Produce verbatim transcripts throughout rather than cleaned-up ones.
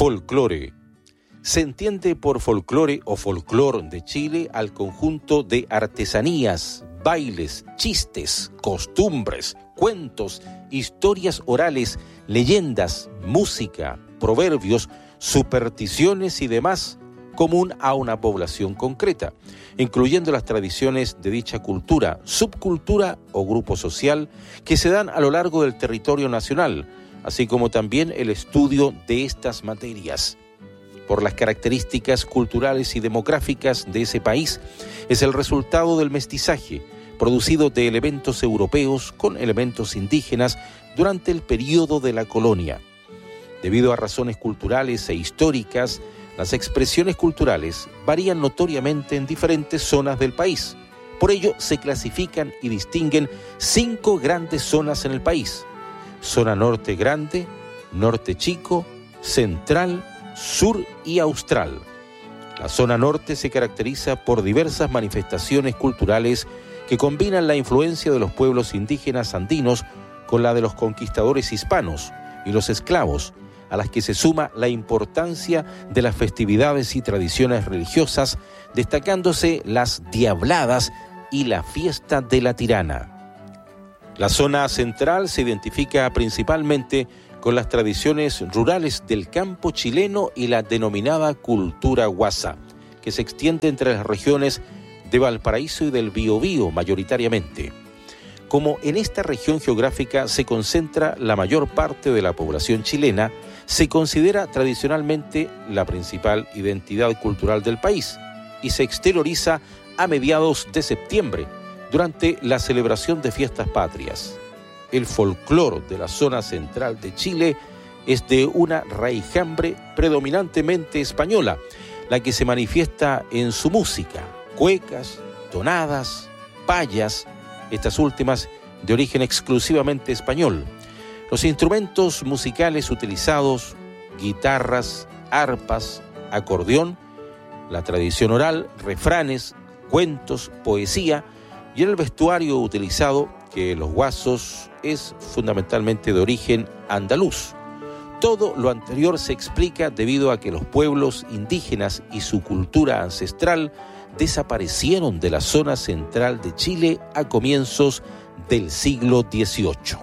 Folclore. Se entiende por folclore o folclor de Chile al conjunto de artesanías, bailes, chistes, costumbres, cuentos, historias orales, leyendas, música, proverbios, supersticiones y demás común a una población concreta, incluyendo las tradiciones de dicha cultura, subcultura o grupo social que se dan a lo largo del territorio nacional, así como también el estudio de estas materias. Por las características culturales y demográficas de ese país, es el resultado del mestizaje, producido de elementos europeos con elementos indígenas durante el período de la colonia. Debido a razones culturales e históricas, las expresiones culturales varían notoriamente en diferentes zonas del país. Por ello, se clasifican y distinguen cinco grandes zonas en el país: zona norte grande, norte chico, central, sur y austral. La zona norte se caracteriza por diversas manifestaciones culturales que combinan la influencia de los pueblos indígenas andinos con la de los conquistadores hispanos y los esclavos, a las que se suma la importancia de las festividades y tradiciones religiosas, destacándose las diabladas y la fiesta de la tirana. La zona central se identifica principalmente con las tradiciones rurales del campo chileno y la denominada cultura guasa, que se extiende entre las regiones de Valparaíso y del Biobío mayoritariamente. Como en esta región geográfica se concentra la mayor parte de la población chilena, se considera tradicionalmente la principal identidad cultural del país y se exterioriza a mediados de septiembre, durante la celebración de fiestas patrias. El folclore de la zona central de Chile es de una raijambre predominantemente española, la que se manifiesta en su música, cuecas, tonadas, payas, estas últimas de origen exclusivamente español. Los instrumentos musicales utilizados, guitarras, arpas, acordeón, la tradición oral, refranes, cuentos, poesía y el vestuario utilizado, que los guasos es fundamentalmente de origen andaluz. Todo lo anterior se explica debido a que los pueblos indígenas y su cultura ancestral desaparecieron de la zona central de Chile a comienzos del siglo dieciocho.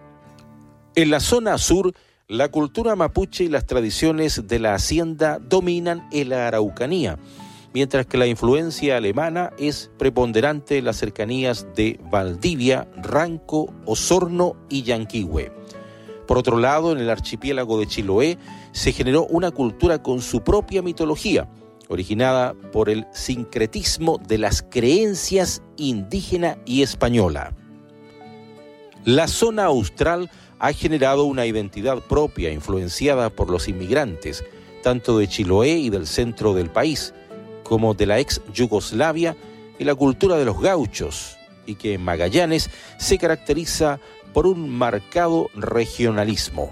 En la zona sur, la cultura mapuche y las tradiciones de la hacienda dominan en la Araucanía, mientras que la influencia alemana es preponderante en las cercanías de Valdivia, Ranco, Osorno y Yanquihue. Por otro lado, en el archipiélago de Chiloé se generó una cultura con su propia mitología, originada por el sincretismo de las creencias indígena y española. La zona austral ha generado una identidad propia influenciada por los inmigrantes, tanto de Chiloé y del centro del país, como de la ex Yugoslavia y la cultura de los gauchos, y que en Magallanes se caracteriza por un marcado regionalismo.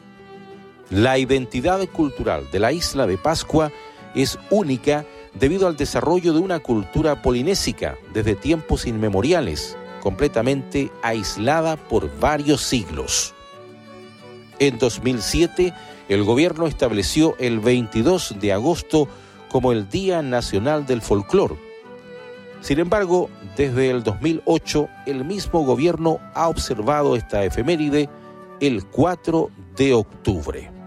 La identidad cultural de la isla de Pascua es única debido al desarrollo de una cultura polinésica desde tiempos inmemoriales, completamente aislada por varios siglos. En dos mil siete, el gobierno estableció el veintidós de agosto como el Día Nacional del Folclor. Sin embargo, desde el dos mil ocho, el mismo gobierno ha observado esta efeméride el cuatro de octubre.